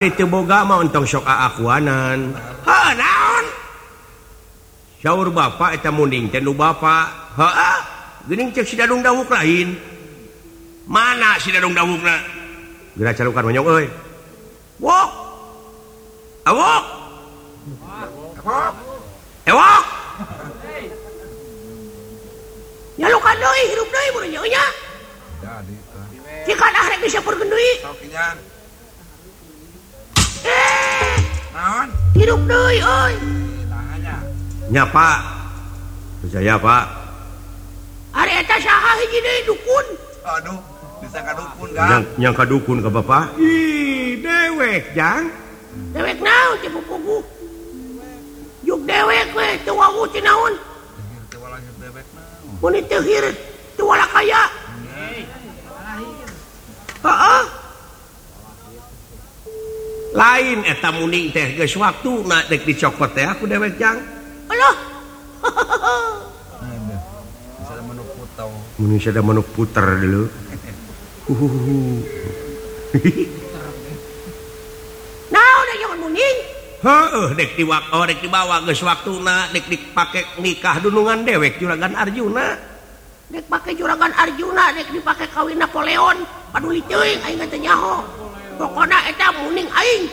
itu boga mah untung sok akuanan. Ha naon? Saur bapak eta munding teh nu bapak. Heeh. Geuning cek si dadung dawuk lain. Mana si dadung dawukna? Geura calukan monyong euy. Wok. Awok. Awok. Ewok. Nyalukan deui hirup deui mun nya nya. Jadi. Jika dah rek disampurkeun deui. Sok nya. Naon? Hirup deui euy. Tanya. Nya Pak. Percaya Pak. Ari eta saha hiji deui dukun? Aduh, bisa ka dukun kan? Yang ka dukun ka Bapak? Ih, dewek jang. Dewek naon teh pupugu? Juk dewek we teu wawu teh naon? Teu wala dewek naon. Mun teu hirit teu wala kaya. Heeh. Lain eta muning teh geus waktuna dek dicokot teh aku dewek jang. Alah. Bisa da manuk putau. Mun bisa da manuk puter dulu. Naon da jangan muning? Heeh, dek dibawa geus waktuna dek dipake nikah dunungan dewek juragan Arjuna. Dek pake juragan Arjuna dek dipake kawin Napoleon. Paduli teuing aing teh nyaho. Pokona eta muning aing.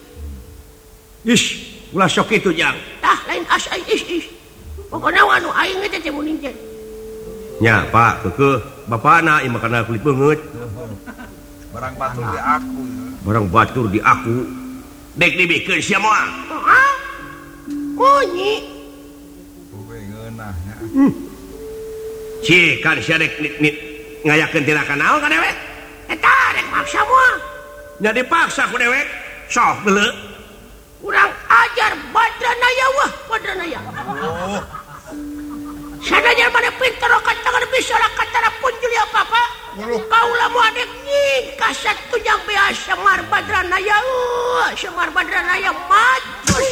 Ish, ulah sok kitu jang. Tah lain as aing is. Pokona anu aing teh muning teh. Nya, Pak, keukeuh. Bapana ieu makana kulit beungeut. Barang batur di aku. Barang batur di aku. Dek dibikeun sia moal. Heeh. Kunyi. Oge ngeunah nya. Cik kan sia dek ngayakeun tirakan naon ka dewek? Eta dek maksa moal. Nya dipaksa ku dewek. Sok deuleu. Kurang ajar Badranaya wah, Badranaya. Oh. Sanajan mana pinter katangan bisa katara punjul ya Papa. Kaula mu adek nying kasatu yang biasa Semar Badranaya. Semar Badranaya majus.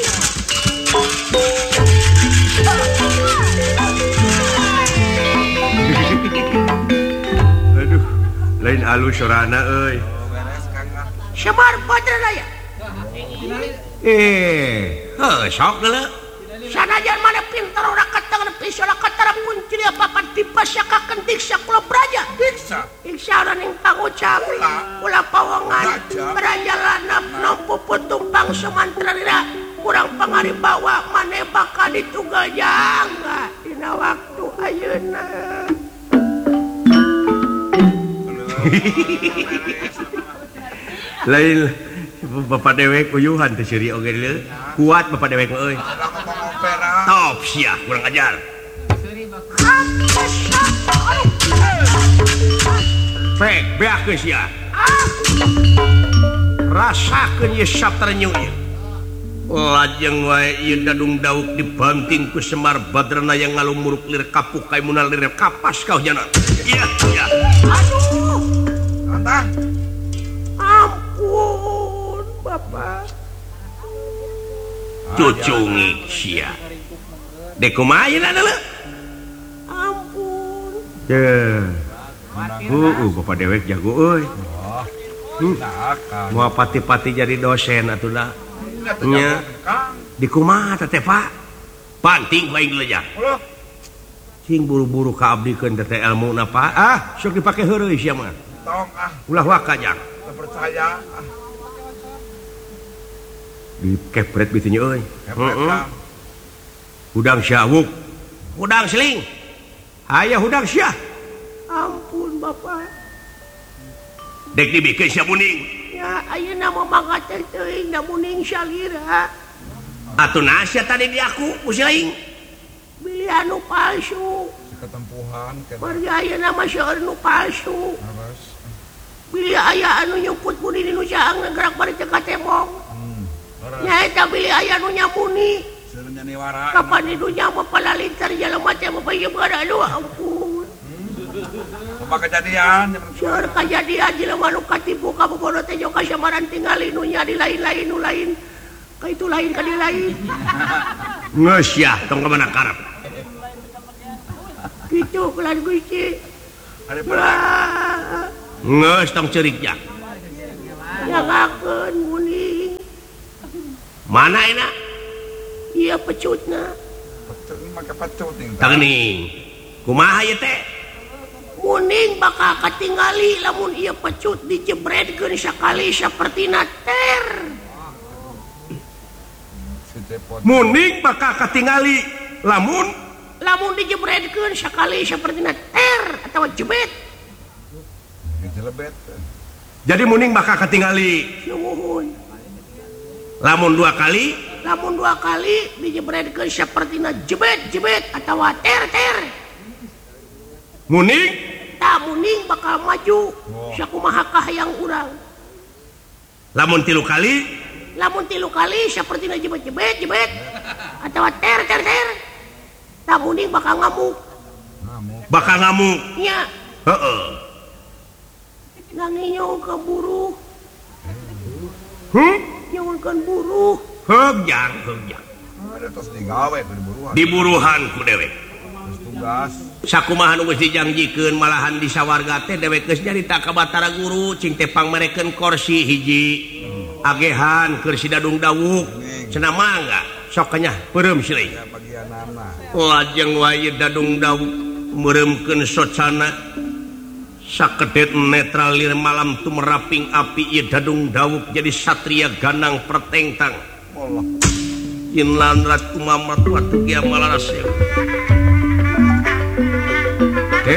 Aduh, lain alus sorana euy. Semar Badranaya. Sok deuleu. Sanajan mana pinter urang katangan bisa katara punjul ya Papa dipasakakeun diksa kula braja. Diksa ning pangucap kula pawongan brajalana nampu putumpang sumantralira kurang pangaribawa maneh bakal ditunggal jangga dina waktu ayeuna. Lain Bapak dewek uyuhan teh seuri oge deuleu. Kuat Bapak dewek euy. Top sia kurang ajar. Pek beakeun sia. Rasakeun ieu sapternyu ieu. Lajeng wae ieu dadung dauk dibanting ku Semar Badranaya ngalumuruk lir kapuk kai munal lir kapas kau jana. Iya, iya. Aduh. Antah. Ampun, Bapak. Cucungik sia. Dek kumaha ayeuna deuleu? Ampun. Bapak dewek jago euy. Moal pati-pati jadi dosen atuh da. Nya. Di kumaha teh Pak? Panting bae geleujah. Cing buru-buru ka abdikeun teh ilmuna Pak. Ah, sok dipake heureuy sia mah. Tong ah. Ulah waka jang. Percaya. Di kepret bitunya euy. Hudang syawuk. Hudang seling. Aya hudang syah. Ampun Bapak. Dek dibikeun sia muning. Ya ayeuna mah mangga teh teuing da muning salira. Atuh naon sia tadi di aku ku si aing? Bili anu palsu. Ketempuhan kan. Bari ayeuna mah seueur nu palsu. Bili aya anu nyumput muni di nu jaang gerak bari teh ka tembok. Nyaeta bili aya nu nyamuni. Seureunnya niwara. Kapan di dunya mah palalintar jelema teh mah bae bara aduh ampun. Apa kejadian? Seueur kejadian jelema nu katipu ka bobodo teh jeung kasamaran tingali nu nya di lain-lain nu lain. Ka itu lain ka di lain. Geus ya tong ka mana karep. Kitu kelan Gusti. Geus tong ceurik jak. Jangakeun muning. mana enak iya pecutna kumaha ieu teh muning bakal katingali lamun ieu pecut dijebretkeun sakali sapertina ter muning bakal katingali lamun dijebretkeun sakali sapertina ter atawa jebet jadi muning bakal katingali lamun dua kali dijebretkeun sapertina jebet atawa ter muning bakal maju sakumahakah yang urang lamun tilu kali sapertina jebet atawa ter tak muning bakal ngamuk nya heeh nanging ke buruh nyawakan buruh heujang diburuhan ku dewek sakumaha nu geus dijanjikeun malahan di sawarga teh dewek geus nyarita ka Batara Guru cing teh pangmerekeun kursi hiji agehan keur si Dadung Dawuk cenah mangga sok nya peureum silih lajeng wae Dadung Dawuk meuremkeun socana sakedet netralir malam tumeraping api ieu Dadung Dawuk jadi satria ganang pertengtang inlan rat kumamat watu gia malaraseu